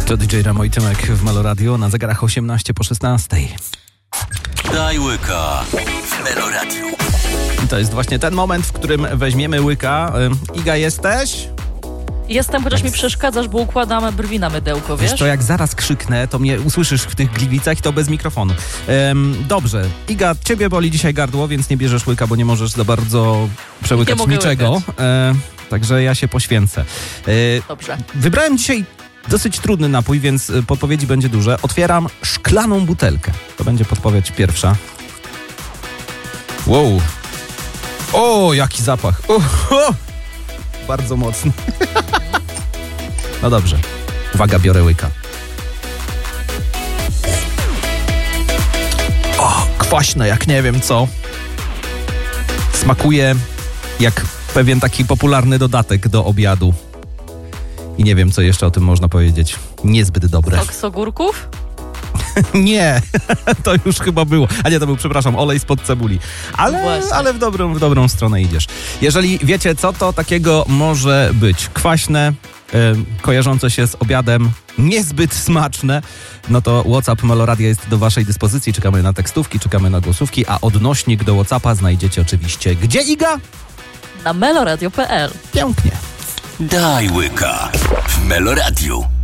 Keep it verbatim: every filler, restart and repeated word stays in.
To D J Remo i Tymek w Melo Radio na zegarach osiemnaście po szesnastej. Daj łyka w Melo Radio. I to jest właśnie ten moment, w którym weźmiemy łyka. Iga, jesteś? Jestem, chociaż mi przeszkadzasz, bo układamy brwi na mydełko, wiesz? Wiesz to jak zaraz krzyknę, to mnie usłyszysz w tych gliwicach i to bez mikrofonu. Ehm, dobrze. Iga, ciebie boli dzisiaj gardło, więc nie bierzesz łyka, bo nie możesz za bardzo przełykać niczego. E, także ja się poświęcę. E, Dobrze. Wybrałem dzisiaj dosyć trudny napój, więc podpowiedzi będzie duże. Otwieram szklaną butelkę. To będzie podpowiedź pierwsza. Wow. O, jaki zapach. O, o. Bardzo mocny. No dobrze. Uwaga, biorę łyka. O, kwaśne jak nie wiem co. Smakuje jak pewien taki popularny dodatek do obiadu. I nie wiem, co jeszcze o tym można powiedzieć. Niezbyt dobre. Sok z ogórków? Nie, to już chyba było. A nie, to był, przepraszam, olej spod cebuli. Ale, ale w, dobrą, w dobrą stronę idziesz. Jeżeli wiecie, co to takiego może być kwaśne, yy, kojarzące się z obiadem, niezbyt smaczne, no to WhatsApp Melo Radia jest do waszej dyspozycji. Czekamy na tekstówki, czekamy na głosówki, a odnośnik do WhatsAppa znajdziecie oczywiście gdzie, Iga? Na meloradio kropka p l. Pięknie. Daj łyka w Melo Radio.